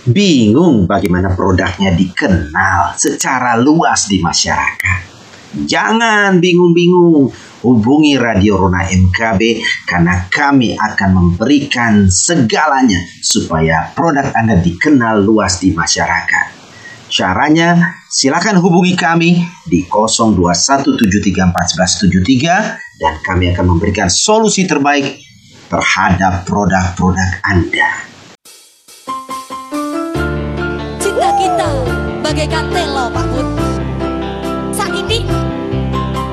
Bingung bagaimana produknya dikenal secara luas di masyarakat? Jangan bingung-bingung. Hubungi Radio Rona MKB karena kami akan memberikan segalanya supaya produk Anda dikenal luas di masyarakat. Caranya, silakan hubungi kami di 0217341173 dan kami akan memberikan solusi terbaik terhadap produk-produk Anda. Cinta kita bagaikan telo, Pak Bud.